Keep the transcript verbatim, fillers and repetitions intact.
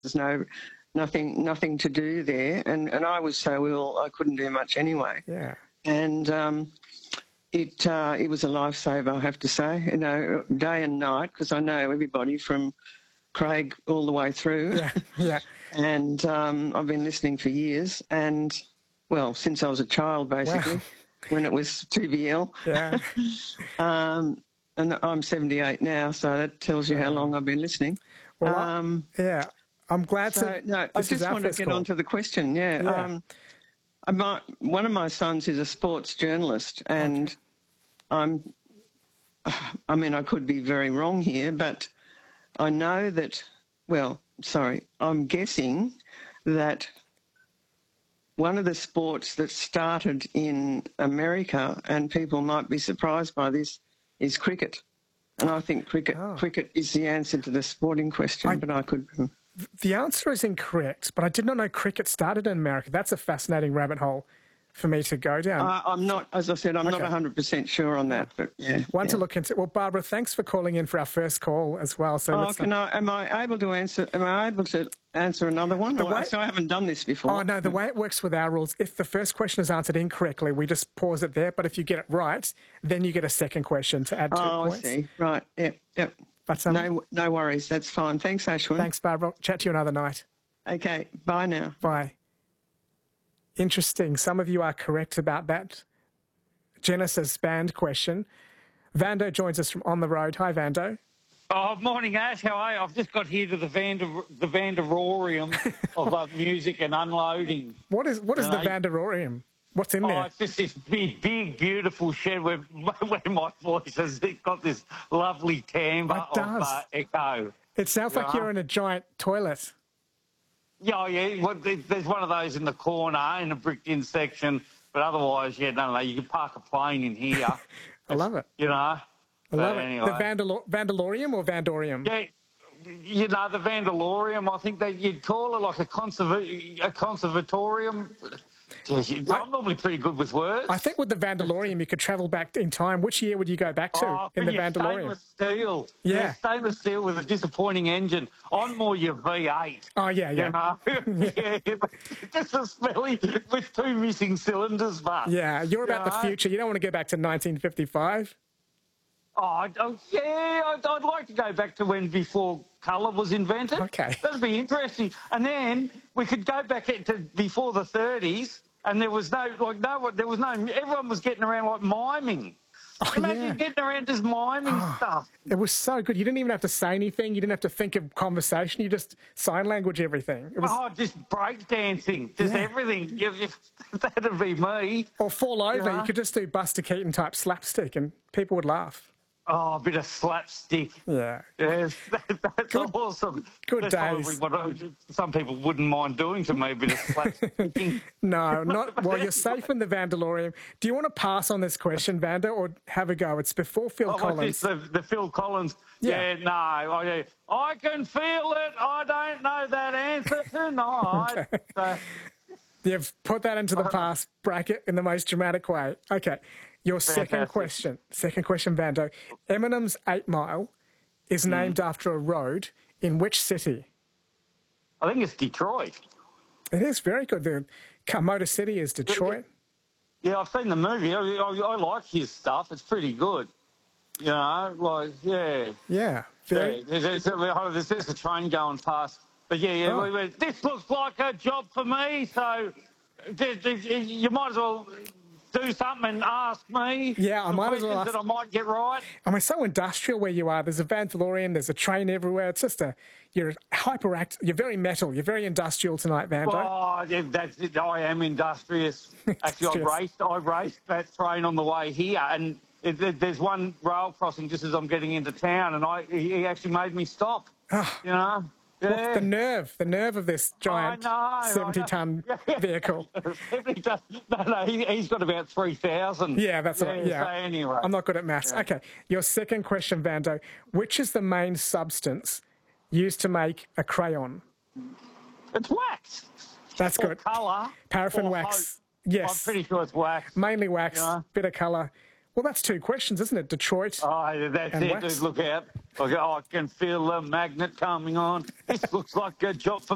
There's no, nothing, nothing to do there. And, and I was so ill, I couldn't do much anyway. Yeah. And um, it uh, it was a lifesaver, I have to say, you know, day and night, because I know everybody from Craig all the way through. Yeah, yeah. And um, I've been listening for years and, well, since I was a child, basically, Wow. when it was two B L. Yeah. um, and I'm seventy-eight now, so that tells you how long I've been listening. Well, um, I, yeah, I'm glad so, to... No, I this is just our want to first get call. on to the question, yeah. Yeah. Um, I might, one of my sons is a sports journalist, and Okay. I'm, I mean, I could be very wrong here, but I know that, well, sorry, I'm guessing that one of the sports that started in America, and people might be surprised by this, is cricket. And I think cricket Oh. cricket is the answer to the sporting question, I- but I could... The answer is incorrect, but I did not know cricket started in America. That's a fascinating rabbit hole for me to go down. Uh, I'm not, as I said, I'm not Okay. one hundred percent sure on that, but yeah. One yeah. to look into. Well, Barbara, thanks for calling in for our first call as well. So Oh, let's can I, am I able to answer? Am I able to answer another one? The Or- way- so I haven't done this before. Oh, no, the way it works with our rules, if the first question is answered incorrectly, we just pause it there. But if you get it right, then you get a second question to add two Oh, points. I see. Right. Yep. Yep. But, um, No, no worries. That's fine. Thanks, Ashwin. Thanks, Barbara. Chat to you another night. Okay. Bye now. Bye. Interesting. Some of you are correct about that Genesis band question. Vando joins us from On the Road. Hi, Vando. Oh, morning, Ash. How are you? I've just got here to the Vander, the Vanderorium of uh, music and unloading. What is what is the Right. Vanderorium? What's in Oh, there? it's just this big, big, beautiful shed where, where my voice has got this lovely timbre It of does. uh, echo. It sounds like Yeah. you're in a giant toilet. Yeah, oh, yeah. Well, there- there's one of those in the corner in a bricked-in section, but otherwise, yeah, no, no, you can park a plane in here. I love it. You know. I love But it. anyway. The Vandalor- Vandalorium or Vandorium? Yeah, you know, the Vandalorium, I think that you'd call it like a, conserva- a conservatorium. Jeez, I'm normally pretty good with words. I think with the Vandalorium, you could travel back in time. Which year would you go back to Oh, in the yeah, Vandalorium? Stainless steel. Yeah. stainless steel with a disappointing engine. I'm more your V eight. Oh, yeah, yeah. You know? yeah. Just a smelly with two missing cylinders, but. Yeah, you're about You know? the future. You don't want to go back to nineteen fifty-five. Oh, I- oh yeah, I'd, I'd like to go back to when before colour was invented. Okay. That'd be interesting. And then we could go back to before the thirties, and there was no, like, no, there was no, everyone was getting around like miming. Oh, Imagine yeah. getting around just miming stuff. It was so good. You didn't even have to say anything. You didn't have to think of conversation. You just sign language everything. It was, Oh, just break dancing, just Yeah. everything. You- you- That'd be me. or fall over. Yeah. You could just do Buster Keaton type slapstick and people would laugh. Oh, a bit of slapstick. Yeah. Yes, that, that's Good- awesome. good That's days. probably what I- some people wouldn't mind doing to me, a bit of slapsticking. No, not well. You're safe in the Vandalorium. Do you want to pass on this question, Vanda, or have a go? It's before Phil Oh, what's Collins. this, the, the Phil Collins? Yeah. Yeah, no. I, I can feel it. I don't know that answer tonight. So, You've put that into the past bracket in the most dramatic way. Okay, your second Fantastic. question. Second question, Vando. Eminem's Eight Mile is Hmm. named after a road in which city? I think it's Detroit. It is very good. The Motor City is Detroit. Yeah, I've seen the movie. I, I, I like his stuff. It's pretty good. You know, like, yeah. Yeah, very. Yeah, there's, there's, there's, there's a train going past. But yeah, yeah, Oh. we went, this looks like a job for me, so th- th- you might as well do something and ask me. Yeah, I some might as well questions ask- that I might get right. I mean, so industrial where you are. There's a Vandalorian. There's a train everywhere. It's just a. You're hyperact. You're very metal. You're very industrial tonight, Vando. Oh, yeah, that's it. I am industrious. Actually, I Industrious. raced, I raced that train on the way here, and it, there- there's one rail crossing just as I'm getting into town, and I he he actually made me stop. Ah. You know. Yeah. The nerve, the nerve of this giant know, I know. seventy-ton vehicle. He does- no, no, he, he's got about three thousand. Yeah, that's right. Yeah. So anyway. I'm not good at maths. Okay. Your second question, Vando. Which is the main substance used to make a crayon? It's wax. That's Or good. colour. Paraffin or wax. hope. Yes. I'm pretty sure it's wax. Mainly wax, Yeah. bit of colour. Well, that's two questions, isn't it? Detroit. Oh, that's And it. wax. Look out. Look, oh, I can feel the magnet coming on. This looks like a job for